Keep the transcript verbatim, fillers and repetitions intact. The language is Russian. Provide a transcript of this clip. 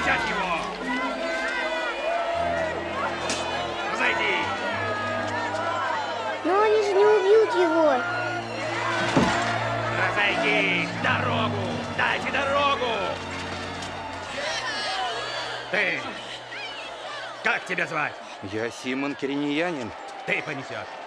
взять его! Зайди! Но они же не убьют его. Разойдись! Дорогу! Дайте дорогу! Ты! Как тебя звать? Я Симон Кириньянин. Ты понесешь.